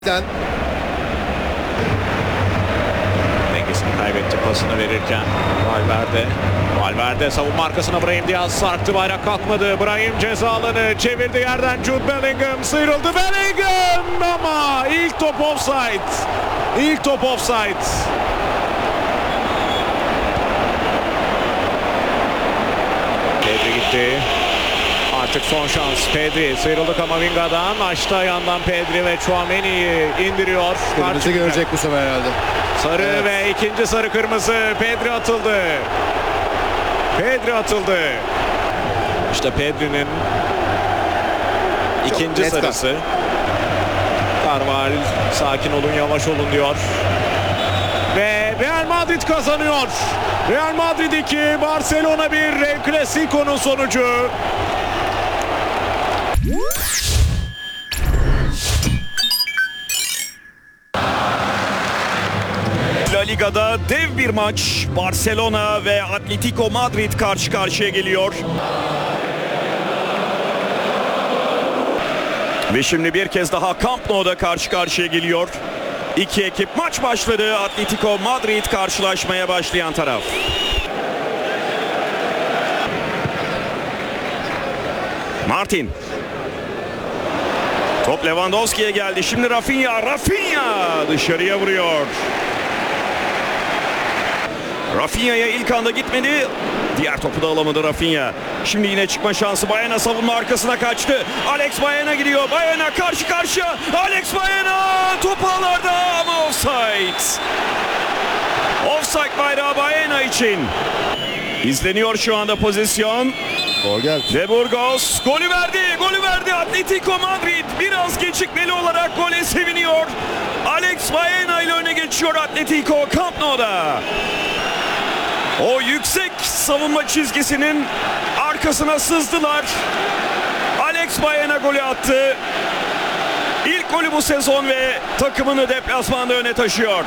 Dengesini kaybetti pasını verirken Valverde savunma arkasına Brahim Diaz sarktı, bayrak kalkmadı. Brahim ceza alanı çevirdi, yerden Jude Bellingham sıyrıldı. Bellingham ama ilk top offside. Pedri gitti. Artık son şans. Pedri sıyrıldı Kamavinga'dan. Açtı yandan Pedri ve Tchouaméni'yi indiriyor. Kırmızı görecek bu sefer herhalde. Sarı Evet. ve ikinci sarı kırmızı. Pedri atıldı. İşte Pedri'nin ikinci net sarısı. Carvajal sakin olun, yavaş olun diyor. Ve Real Madrid kazanıyor. Real Madrid 2, Barcelona 1. El Clasico'nun sonucu. La Liga'da dev bir maç. Barcelona ve Atletico Madrid karşı karşıya geliyor. Ve şimdi bir kez daha Camp Nou'da karşı karşıya geliyor. İki ekip, maç başladı. Atletico Madrid karşılaşmaya başlayan taraf. Martin. Top Lewandowski'ye geldi. Şimdi Rafinha dışarıya vuruyor. Rafinha'ya ilk anda gitmedi. Diğer topu da alamadı Rafinha. Şimdi yine çıkma şansı. Baena savunma arkasına kaçtı. Alex Baena gidiyor. Baena karşı karşıya. Alex Baena top ağlarda ama offside. Offside bayrağı Baena için. İzleniyor şu anda pozisyon. Gol geldi. De Burgos golü verdi. Atletico Madrid biraz gecikmeli olarak gole seviniyor. Alex Baena ile öne geçiyor Atletico Camp Nou'da. O yüksek savunma çizgisinin arkasına sızdılar. Alex Baena golü attı. İlk golü bu sezon ve takımını deplasmanda öne taşıyor.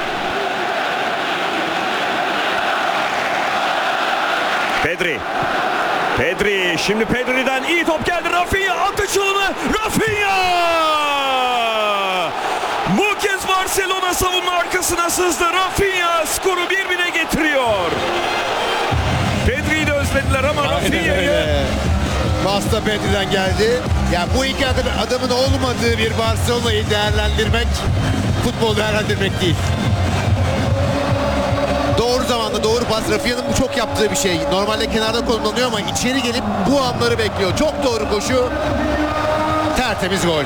Pedri, şimdi Pedri'den iyi top geldi. Rafinha attı çalımı. Rafinha! Bu kez Barcelona savunma arkasına sızdı. Rafinha skoru 1-1'e getiriyor. Pedri'yi de özlediler ama Rafinha'yı... Pas da Pedri'den geldi. Ya bu iki adamın olmadığı bir Barcelona'yı değerlendirmek, futbol değerlendirmek değil. Doğru zamanda doğru pas. Rafinha'nın bu çok yaptığı bir şey. Normalde kenarda konumlanıyor ama içeri gelip bu anları bekliyor. Çok doğru koşu. Tertemiz gol.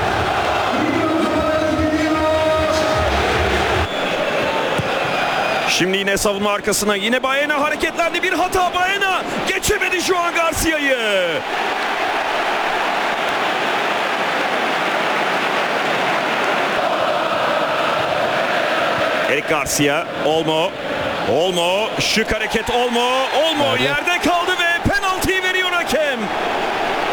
Şimdi yine savunma arkasına. Yine Baena hareketlendi. Bir hata Baena. Geçemedi Joan Garcia'yı. Eric Garcia. Olmo. Şık hareket Olmo. Yerde kaldı ve penaltıyı veriyor hakem.